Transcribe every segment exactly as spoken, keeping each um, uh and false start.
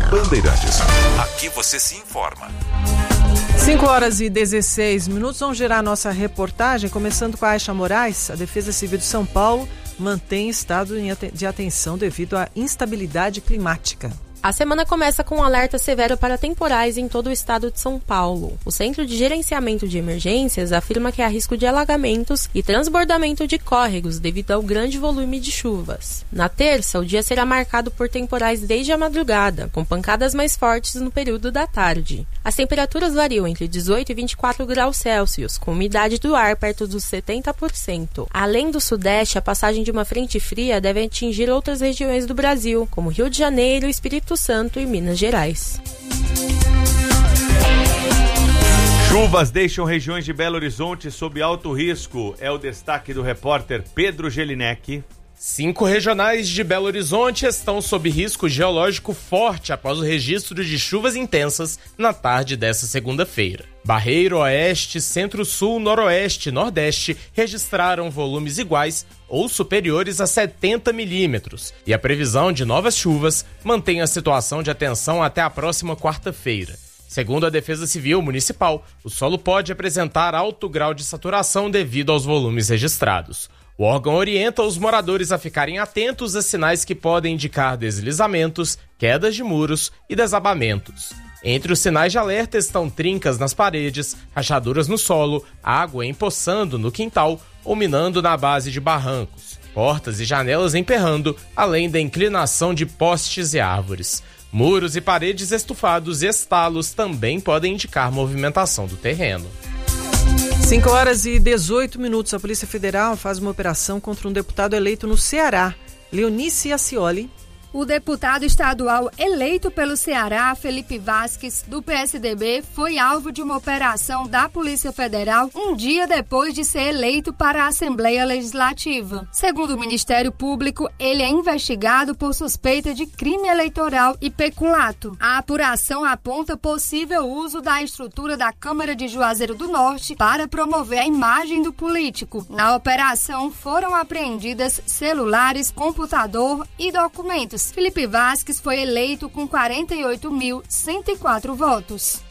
Bandeirantes. Aqui você se informa. cinco horas e dezesseis minutos. Vamos gerar nossa reportagem, começando com a Aisha Moraes. A Defesa Civil de São Paulo mantém estado de atenção devido à instabilidade climática. A semana começa com um alerta severo para temporais em todo o estado de São Paulo. O Centro de Gerenciamento de Emergências afirma que há risco de alagamentos e transbordamento de córregos devido ao grande volume de chuvas. Na terça, o dia será marcado por temporais desde a madrugada, com pancadas mais fortes no período da tarde. As temperaturas variam entre dezoito e vinte e quatro graus Celsius, com umidade do ar perto dos setenta por cento. Além do sudeste, a passagem de uma frente fria deve atingir outras regiões do Brasil, como Rio de Janeiro, Espírito Santo e Minas Gerais. Chuvas deixam regiões de Belo Horizonte sob alto risco. É o destaque do repórter Pedro Gelinek. Cinco regionais de Belo Horizonte estão sob risco geológico forte após o registro de chuvas intensas na tarde desta segunda-feira. Barreiro, Oeste, Centro-Sul, Noroeste e Nordeste registraram volumes iguais ou superiores a setenta milímetros, e a previsão de novas chuvas mantém a situação de atenção até a próxima quarta-feira. Segundo a Defesa Civil Municipal, o solo pode apresentar alto grau de saturação devido aos volumes registrados. O órgão orienta os moradores a ficarem atentos a sinais que podem indicar deslizamentos, quedas de muros e desabamentos. Entre os sinais de alerta estão trincas nas paredes, rachaduras no solo, água empoçando no quintal ou minando na base de barrancos, portas e janelas emperrando, além da inclinação de postes e árvores. Muros e paredes estufados e estalos também podem indicar movimentação do terreno. cinco horas e dezoito minutos. A Polícia Federal faz uma operação contra um deputado eleito no Ceará, Leonice Acioli. O deputado estadual eleito pelo Ceará, Felipe Vasques, do P S D B, foi alvo de uma operação da Polícia Federal um dia depois de ser eleito para a Assembleia Legislativa. Segundo o Ministério Público, ele é investigado por suspeita de crime eleitoral e peculato. A apuração aponta possível uso da estrutura da Câmara de Juazeiro do Norte para promover a imagem do político. Na operação foram apreendidas celulares, computador e documentos. Felipe Vasques foi eleito com quarenta e oito mil cento e quatro votos.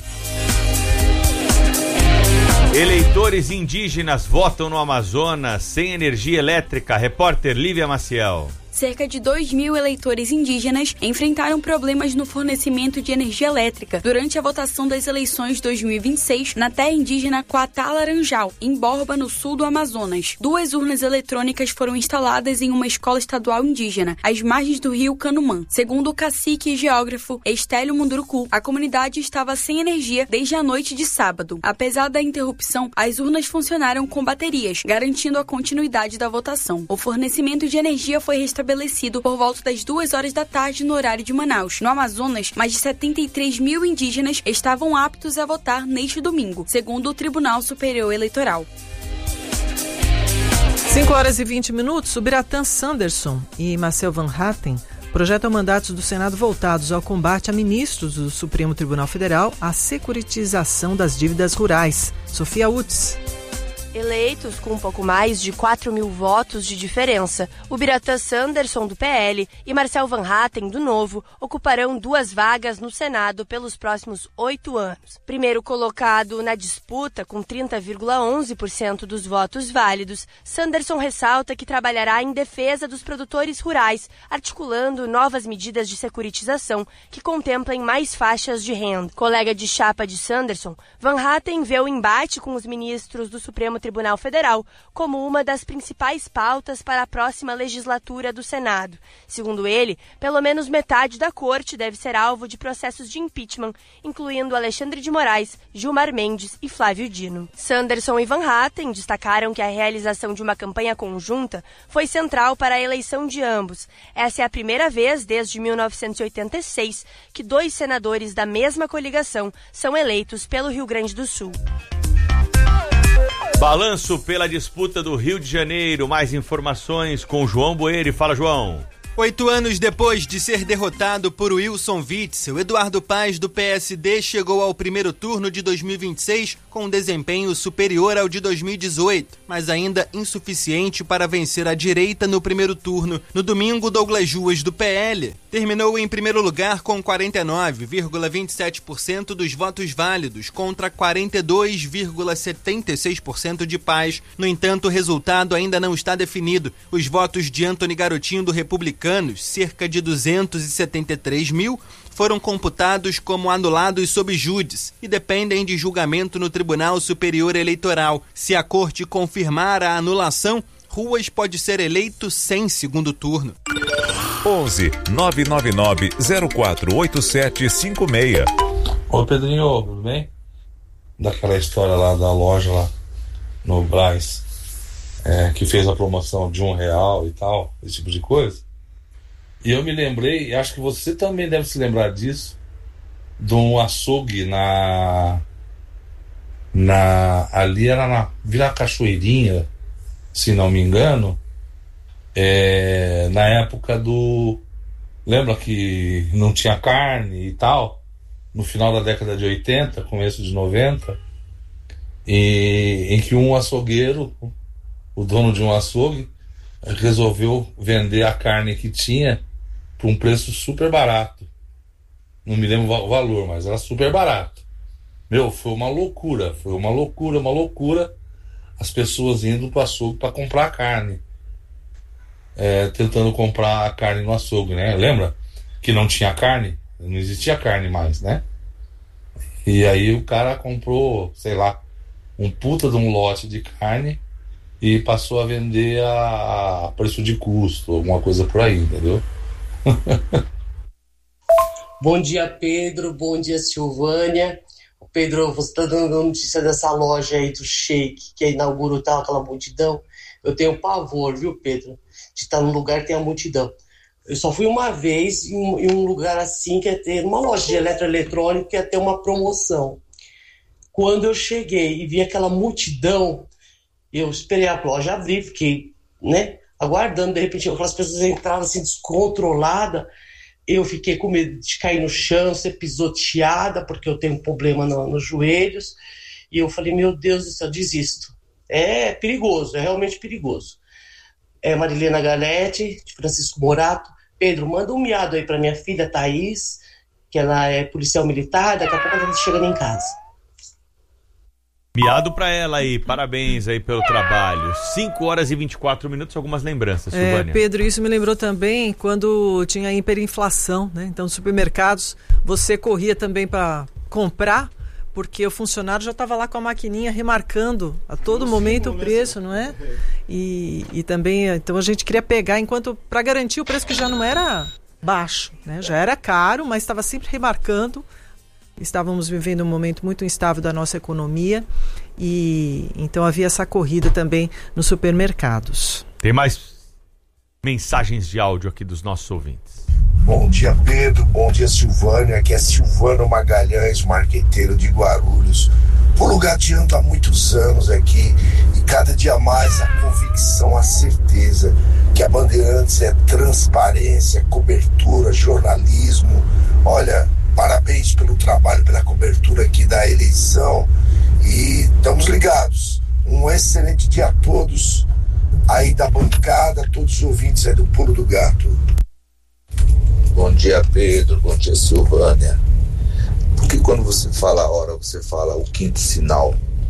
Eleitores indígenas votam no Amazonas sem energia elétrica. Repórter Lívia Maciel. Cerca de dois mil eleitores indígenas enfrentaram problemas no fornecimento de energia elétrica durante a votação das eleições dois mil e vinte e seis na terra indígena Quatá Laranjal, em Borba, no sul do Amazonas. Duas urnas eletrônicas foram instaladas em uma escola estadual indígena, às margens do rio Canumã. Segundo o cacique e geógrafo Estélio Munduruku, a comunidade estava sem energia desde a noite de sábado. Apesar da interrupção, as urnas funcionaram com baterias, garantindo a continuidade da votação. O fornecimento de energia foi restabelecido estabelecido por volta das duas horas da tarde no horário de Manaus. No Amazonas, mais de setenta e três mil indígenas estavam aptos a votar neste domingo, segundo o Tribunal Superior Eleitoral. cinco horas e vinte minutos. O Biratã Sanderson e Marcel Van Hatten projetam mandatos do Senado voltados ao combate a ministros do Supremo Tribunal Federal à securitização das dívidas rurais. Sofia Utz. Eleitos com um pouco mais de quatro mil votos de diferença, o Biratã Sanderson, do P L, e Marcel Van Hatten, do Novo, ocuparão duas vagas no Senado pelos próximos oito anos. Primeiro colocado na disputa, com trinta vírgula onze por cento dos votos válidos, Sanderson ressalta que trabalhará em defesa dos produtores rurais, articulando novas medidas de securitização que contemplem mais faixas de renda. Colega de chapa de Sanderson, Van Hatten vê o embate com os ministros do Supremo Tribunal Federal como uma das principais pautas para a próxima legislatura do Senado. Segundo ele, pelo menos metade da corte deve ser alvo de processos de impeachment, incluindo Alexandre de Moraes, Gilmar Mendes e Flávio Dino. Sanderson e Van Hatten destacaram que a realização de uma campanha conjunta foi central para a eleição de ambos. Essa é a primeira vez desde mil novecentos e oitenta e seis que dois senadores da mesma coligação são eleitos pelo Rio Grande do Sul. Balanço pela disputa do Rio de Janeiro. Mais informações com João Boeri. Fala, João. Oito anos depois de ser derrotado por Wilson Witzel, Eduardo Paes, do P S D, chegou ao primeiro turno de dois mil e vinte e seis com um desempenho superior ao de dois mil e dezoito, mas ainda insuficiente para vencer a direita no primeiro turno. No domingo, Douglas Ruas, do P L, terminou em primeiro lugar com quarenta e nove vírgula vinte e sete por cento dos votos válidos contra quarenta e dois vírgula setenta e seis por cento de Paes. No entanto, o resultado ainda não está definido. Os votos de Antony Garotinho, do Republicano, cerca de duzentos e setenta e três mil, foram computados como anulados sob júdice e dependem de julgamento no Tribunal Superior Eleitoral. Se a Corte confirmar a anulação, Ruas pode ser eleito sem segundo turno. onze nove nove nove zero quatro oito sete cinco seis. Oi, Pedrinho, tudo bem? Daquela história lá da loja lá no Brás, é, que fez a promoção de um real e tal, esse tipo de coisa. E eu me lembrei, acho que você também deve se lembrar disso, de um açougue na... na ali era na Vila Cachoeirinha, se não me engano, é, na época do... Lembra que não tinha carne e tal? No final da década de oitenta, começo de noventa, e, em que um açougueiro, o dono de um açougue, resolveu vender a carne que tinha por um preço super barato. Não me lembro o valor, mas era super barato. Meu, foi uma loucura, foi uma loucura, uma loucura. As pessoas indo para o açougue para comprar carne. É, tentando comprar a carne no açougue, né? Lembra que não tinha carne? Não existia carne mais, né? E aí o cara comprou, sei lá, um puta de um lote de carne e passou a vender a, a preço de custo, alguma coisa por aí, entendeu? Bom dia, Pedro. Bom dia, Silvânia. Pedro, você está dando notícia dessa loja aí do Sheik, que inaugurou tal, aquela multidão. Eu tenho pavor, viu, Pedro, de estar num lugar que tem a multidão. Eu só fui uma vez em um, em um lugar assim, que ia ter uma loja de eletroeletrônico, que ia ter uma promoção. Quando eu cheguei e vi aquela multidão, eu esperei a loja abrir, fiquei, né, aguardando. De repente, aquelas pessoas entravam assim, descontrolada. Eu fiquei com medo de cair no chão, ser pisoteada, porque eu tenho um problema no, nos joelhos. E eu falei, meu Deus do céu, desisto. É perigoso, é realmente perigoso. É Marilena Galete, de Francisco Morato. Pedro, manda um miado aí pra minha filha, Thaís, que ela é policial militar, daqui a pouco ela tá chegando em casa. Miado pra ela aí, parabéns aí pelo trabalho. cinco horas e vinte e quatro minutos, algumas lembranças, é, Silvânia. Pedro, isso me lembrou também quando tinha a hiperinflação, né? Então, nos supermercados, você corria também para comprar, porque o funcionário já estava lá com a maquininha remarcando a todo momento o preço, não é? E, e também, então a gente queria pegar, enquanto para garantir o preço que já não era baixo, né? Já era caro, mas estava sempre remarcando. Estávamos vivendo um momento muito instável da nossa economia e então havia essa corrida também nos supermercados. Tem mais mensagens de áudio aqui dos nossos ouvintes. Bom dia, Pedro. Bom dia, Silvânia. Aqui é Silvano Magalhães, marqueteiro de Guarulhos. Vou lugareando há muitos anos aqui e cada dia mais a convicção, a certeza que a Bandeirantes é transparência, cobertura, jornalismo. Olha, parabéns pelo trabalho, pela cobertura aqui da eleição e estamos ligados. Um excelente dia a todos aí da bancada, a todos os ouvintes aí do Pulo do Gato. Bom dia, Pedro. Bom dia, Silvânia. Por que quando você fala a hora, você fala o quinto sinal?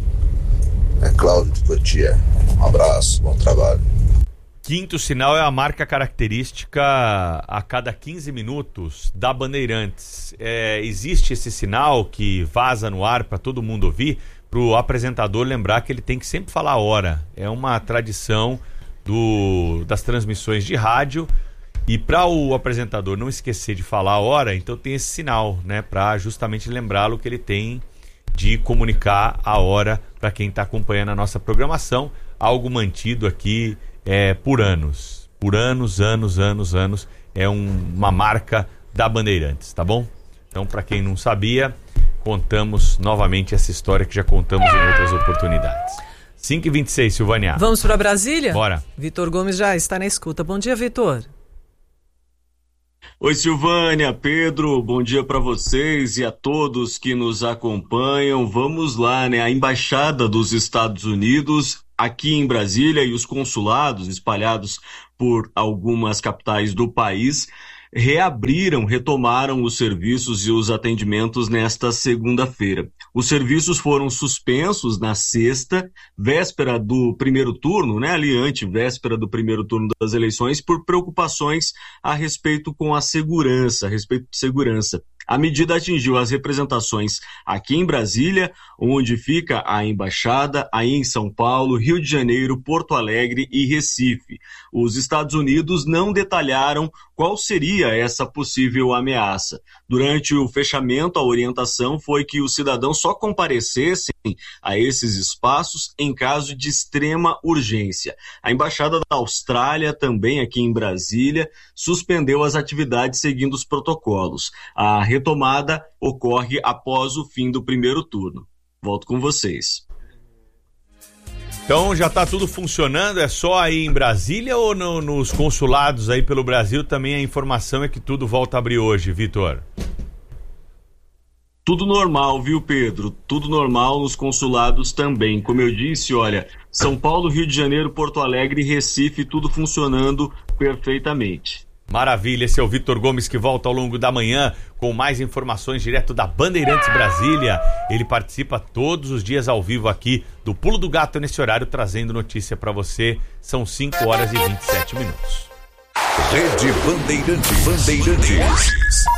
É Cláudio de Cotia. Um abraço, bom trabalho. Quinto sinal é a marca característica a cada quinze minutos da Bandeirantes. É, existe esse sinal que vaza no ar para todo mundo ouvir, para o apresentador lembrar que ele tem que sempre falar a hora. É uma tradição do, das transmissões de rádio. E para o apresentador não esquecer de falar a hora, então tem esse sinal, né, para justamente lembrá-lo que ele tem de comunicar a hora para quem está acompanhando a nossa programação, algo mantido aqui é, por anos, por anos, anos, anos, anos, é um, uma marca da Bandeirantes, tá bom? Então, para quem não sabia, contamos novamente essa história que já contamos em outras oportunidades. cinco e vinte e seis, Silvânia. Vamos para Brasília? Bora. Vitor Gomes já está na escuta. Bom dia, Vitor. Oi, Silvânia, Pedro, bom dia para vocês e a todos que nos acompanham. Vamos lá, né? A Embaixada dos Estados Unidos aqui em Brasília e os consulados espalhados por algumas capitais do país reabriram, retomaram os serviços e os atendimentos nesta segunda-feira. Os serviços foram suspensos na sexta, véspera do primeiro turno, né, ali antevéspera do primeiro turno das eleições, por preocupações a respeito com a segurança, a respeito de segurança. A medida atingiu as representações aqui em Brasília, onde fica a embaixada, aí em São Paulo, Rio de Janeiro, Porto Alegre e Recife. Os Estados Unidos não detalharam qual seria essa possível ameaça. Durante o fechamento, a orientação foi que os cidadãos só comparecessem a esses espaços em caso de extrema urgência. A Embaixada da Austrália, também aqui em Brasília, suspendeu as atividades seguindo os protocolos. A retomada ocorre após o fim do primeiro turno. Volto com vocês. Então já está tudo funcionando, é só aí em Brasília ou no, nos consulados aí pelo Brasil também a informação é que tudo volta a abrir hoje, Vitor? Tudo normal, viu, Pedro? Tudo normal nos consulados também. Como eu disse, olha, São Paulo, Rio de Janeiro, Porto Alegre e Recife, tudo funcionando perfeitamente. Maravilha, esse é o Vitor Gomes que volta ao longo da manhã com mais informações direto da Bandeirantes Brasília. Ele participa todos os dias ao vivo aqui do Pulo do Gato nesse horário, trazendo notícia para você. São cinco horas e vinte e sete minutos. Rede Bandeirantes. Bandeirantes.